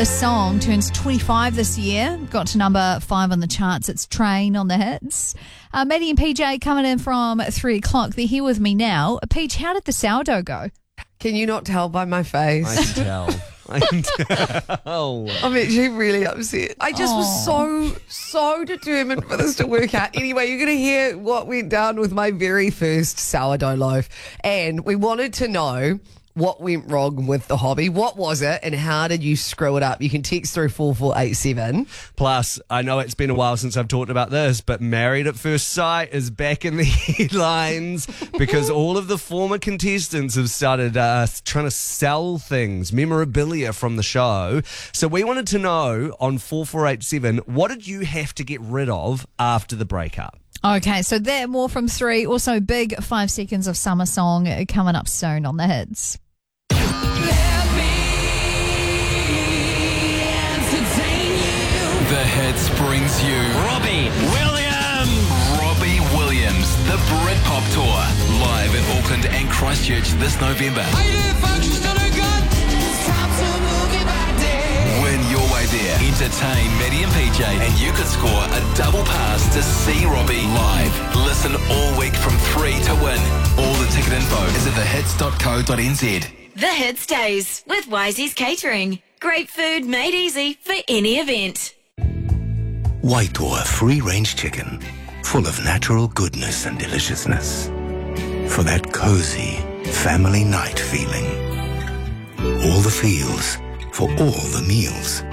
This song turns 25 this year. Got to number 5 on the charts. It's Train on the hits. Maddie and PJ coming in from 3 o'clock. They're here with me now. Peach, how did the sourdough go? Can you not tell by my face? I can tell. I can tell. I'm actually really upset. I just was so determined for this to work out. Anyway, you're going to hear what went down with my very first sourdough loaf. And we wanted to know what went wrong with the hobby. What was it and how did you screw it up? You can text through 4487. Plus, I know it's been a while since I've talked about this, but Married at First Sight is back in the headlines because all of the former contestants have started trying to sell things, memorabilia from the show. So we wanted to know on 4487, what did you have to get rid of after the breakup? Okay, so that more from 3. Also, big 5 seconds of summer song coming up soon on the hits. The Hits brings you Robbie Williams, the Britpop Tour, live in Auckland and Christchurch this November. Win your way there. Entertain Maddie and PJ, and you could score a double pass to see Robbie live. Listen all week from 3 to win. All the ticket info is at thehits.co.nz. The Hits Days with Wisey's Catering. Great food made easy for any event. Waitoa free-range chicken, full of natural goodness and deliciousness. For that cozy family night feeling. All the feels for all the meals.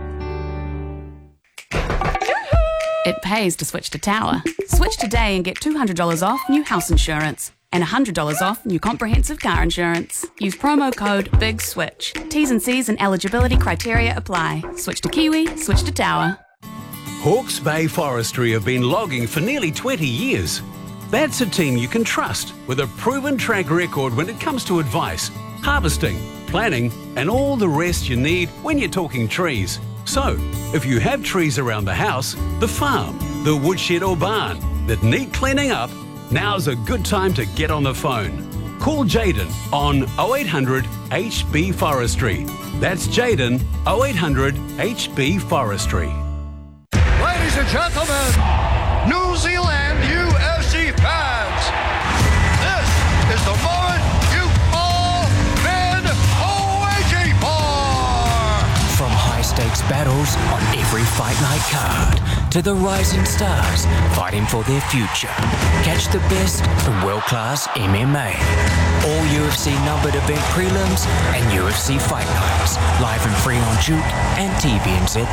It pays to switch to Tower. Switch today and get $200 off new house insurance and $100 off new comprehensive car insurance. Use promo code BIGSWITCH. T's and C's and eligibility criteria apply. Switch to Kiwi, switch to Tower. Hawke's Bay Forestry have been logging for nearly 20 years. That's a team you can trust with a proven track record when it comes to advice, harvesting, planning, and all the rest you need when you're talking trees. So, if you have trees around the house, the farm, the woodshed or barn that need cleaning up, now's a good time to get on the phone. Call Jaden on 0800 HB Forestry. That's Jaden 0800 HB Forestry. Ladies and gentlemen, New Zealand UFC fans, this is the moment you've all been waiting for. From high-stakes battles on every fight night card to the rising stars fighting for their future. Catch the best in world-class MMA. All UFC numbered event prelims and UFC fight nights live and free on Juke and TVNZ+.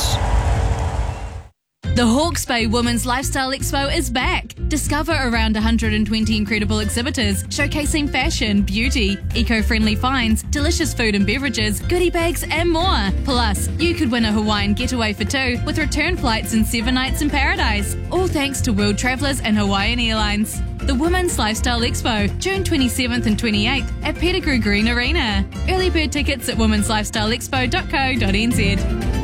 The Hawke's Bay Women's Lifestyle Expo is back. Discover around 120 incredible exhibitors showcasing fashion, beauty, eco-friendly finds, delicious food and beverages, goodie bags and more. Plus, you could win a Hawaiian getaway for 2 with return flights and 7 nights in paradise. All thanks to World Travellers and Hawaiian Airlines. The Women's Lifestyle Expo, June 27th and 28th at Pettigrew Green Arena. Early bird tickets at womenslifestyleexpo.co.nz.